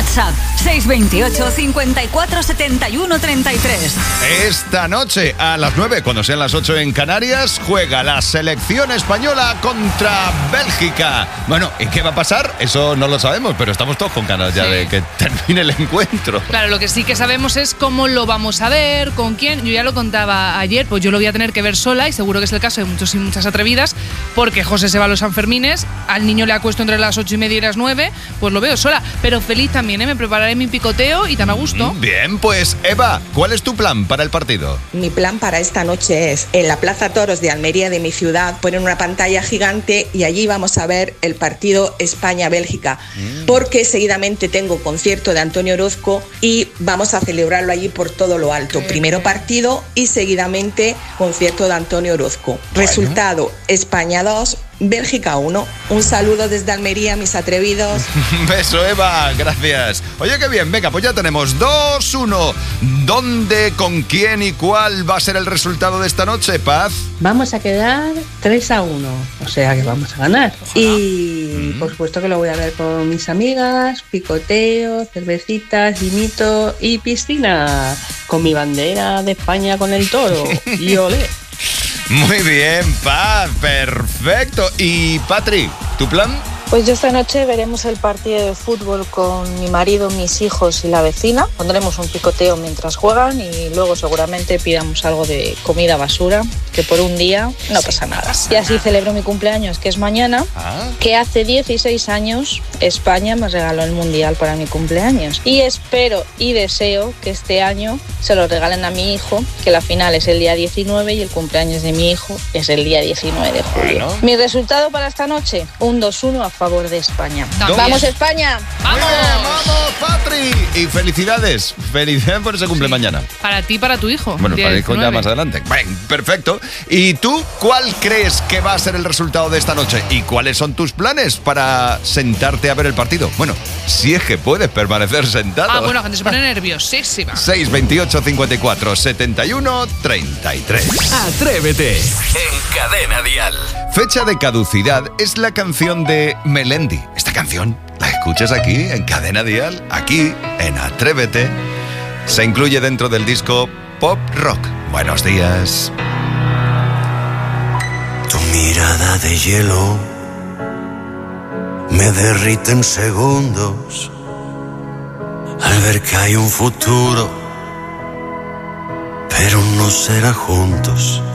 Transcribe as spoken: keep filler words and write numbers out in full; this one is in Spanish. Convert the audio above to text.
WhatsApp seis dos ocho, cincuenta y cuatro, setenta y uno, treinta y tres. Esta noche a las nueve, cuando sean las ocho en Canarias, juega la selección española contra Bélgica. Bueno, ¿y qué va a pasar? Eso no lo sabemos, pero estamos todos con ganas ya sí. de que termine el encuentro. Claro, lo que sí que sabemos es cómo lo vamos a ver, con quién. Yo ya lo contaba ayer, pues yo lo voy a tener que ver sola y seguro que es el caso de muchos y muchas atrevidas, porque José se va a los Sanfermines, al niño le acuesto entre las ocho y media y las nueve, pues lo veo sola. Pero feliz también, ¿eh? Me prepararé mi picoteo y tan a gusto. Bien, pues Eva, ¿cuál es tu plan para el partido? Mi plan para esta noche es, en la Plaza Toros de Almería de mi ciudad, poner una pantalla gigante y allí vamos a ver el partido España-Bélgica, mm. porque seguidamente tengo concierto de Antonio Orozco y vamos a celebrarlo allí por todo lo alto. ¿Qué? Primero partido y seguidamente concierto de Antonio Orozco. Bueno. Resultado, España dos, Bélgica uno. Un saludo desde Almería, mis atrevidos. Beso, Eva, gracias. Oye, qué bien, venga, pues ya tenemos dos uno. ¿Dónde, con quién y cuál va a ser el resultado de esta noche, Paz? Vamos a quedar tres a uno, o sea que vamos a ganar. Ojalá. Y mm. por supuesto que lo voy a ver con mis amigas, picoteo, cervecitas, vinito y piscina, con mi bandera de España con el toro. Y olé. Muy bien, Paz, perfecto. Y Patri, ¿tu plan? Pues yo esta noche veremos el partido de fútbol con mi marido, mis hijos y la vecina. Pondremos un picoteo mientras juegan y luego seguramente pidamos algo de comida basura, que por un día no pasa nada. Y así celebro mi cumpleaños, que es mañana, ah. que hace dieciséis años España me regaló el Mundial para mi cumpleaños. Y espero y deseo que este año se lo regalen a mi hijo, que la final es el día diecinueve y el cumpleaños de mi hijo es el día diecinueve de julio. Bueno. Mi resultado para esta noche, un dos uno a favor de España. También. ¡Vamos, España! ¡Vamos! Muy bien, ¡vamos, Patri! Y felicidades. Felicidades por ese cumple sí. mañana. Para ti y para tu hijo. Bueno, para ir con ya más adelante. Bien, perfecto. ¿Y tú cuál crees que va a ser el resultado de esta noche? ¿Y cuáles son tus planes para sentarte a ver el partido? Bueno, si es que puedes permanecer sentado. Ah, bueno, la gente se pone nerviosísima. seis veintiocho, cincuenta y cuatro, setenta y uno, treinta y tres. Atrévete en Cadena Dial. Fecha de caducidad es la canción de Melendi. Esta canción la escuchas aquí en Cadena Dial, aquí en Atrévete. Se incluye dentro del disco Pop Rock. Buenos días. Tu mirada de hielo me derrite en segundos al ver que hay un futuro, pero no será juntos.